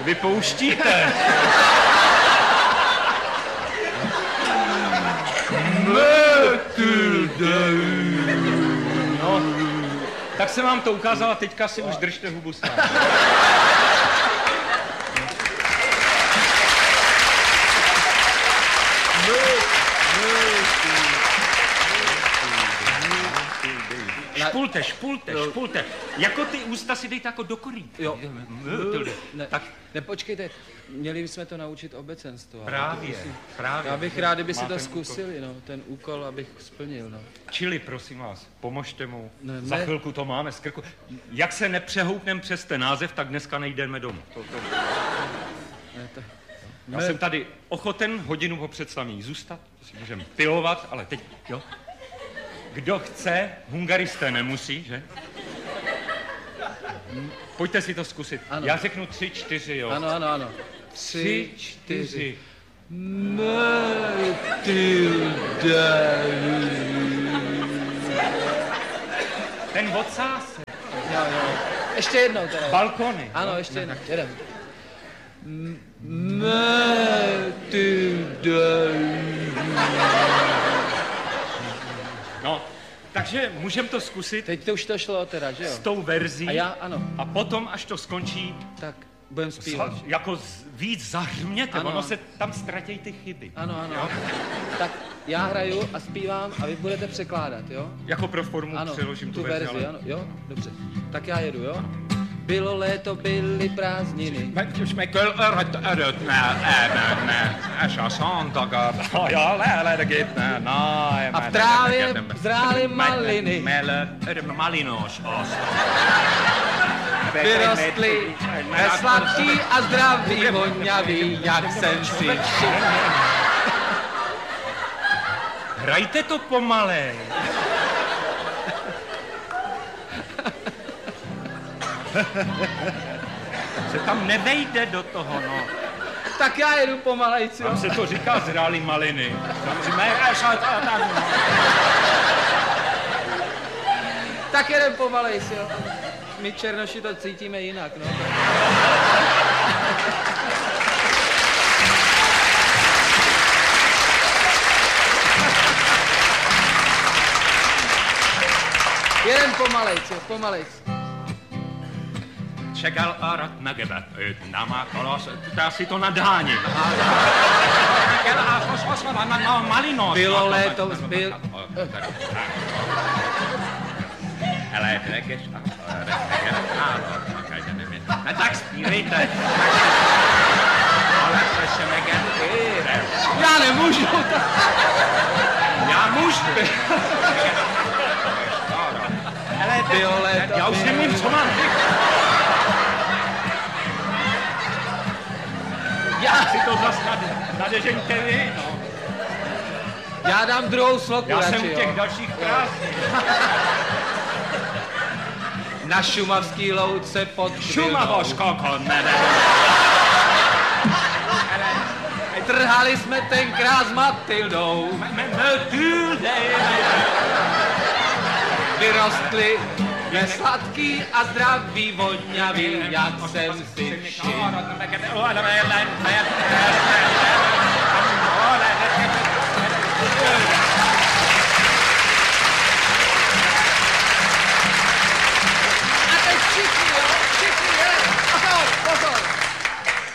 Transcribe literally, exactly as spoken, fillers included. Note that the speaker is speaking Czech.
vypouštíte. No, tak jsem vám to ukázala, teďka si už držte hubu sám. Špulte, špulte, špulte. Jako ty ústa si dejte jako do korýt. Jo. Ne, tak nepočkejte, měli bychom to naučit obecenstvo. Právě, právě. Já bych rád, kdyby si to zkusili, no, ten úkol, abych splnil, no. Čili, prosím vás, pomožte mu. Ne, Za ne. chvilku to máme z krku. Jak se nepřehoupneme přes ten název, tak dneska nejdeme domů. To, to... Ne, to... Já ne. jsem tady ochoten hodinu po představení zůstat, to si můžeme pilovat, ale teď, jo. Kdo chce, hungaristé nemusí, že? Pojďte si to zkusit. Ano. Já řeknu tři, čtyři, jo. Ano, ano, ano. Tři, čtyři. Ten odsásek. Jo, jo. Ještě jednou teda. Balkony. Ano, ještě jednou. Jedem. No, takže můžeme to zkusit. Teď to už to šlo teda, že jo? S tou verzí. A já, ano. A potom, až to skončí, tak budeme zpívat. Jako z, víc zahřměte, ano. Ono se tam ztratějí ty chyby. Ano, ano. Jo? Tak já hraju a zpívám a vy budete překládat, jo? Jako pro formu ano, přeložím tu verzi, ale... ano, jo? Dobře. Tak já jedu, jo? Bylo léto, byly prázdniny. A v trávě zrály maliny. Vyrostly sladký a zdravý, vonavý, jak jsem si všiml. Hrajte to pomalej. Se tam nevejde do toho, no. Tak já jedu pomalejci. Tam se to říká zrály maliny. Tam říká, no. Tak jedem pomalejci, jo. My černoši to cítíme jinak, no. Jeden pomalejc, jo, pomalejc. Čekal arat na gebet, náma kolos, dá si to nadáním. Malinoš. Bylo léto, byl... Hele, rekeš, a tak zpívejte. Ale se se megentýre. Já nemůžu. Já můžu. Bylo léto, já už nevím, co mám já si to zas nadežeňte vy, no. Já dám druhou sloku Já radši, jsem u těch jo. dalších krásných. Na šumavský louce pod Šumavoško, konene. Trhali jsme tenkrát s Matildou. Vyrostly nesladký a zdravý, vonavý, jak jsem si všiml.